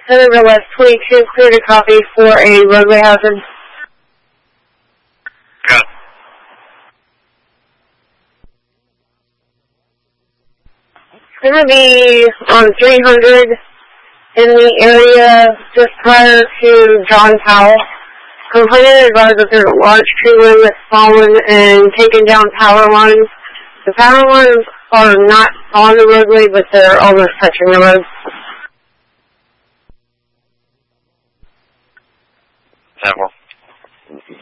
Centerville West 22, clear to copy for a roadway hazard. Got it. It's going to be on 300 in the area just prior to John Powell. Complainant advised that there's a large tree limb that's fallen and taken down power lines. The power lines are not on the roadway, but they're almost touching the road. Several.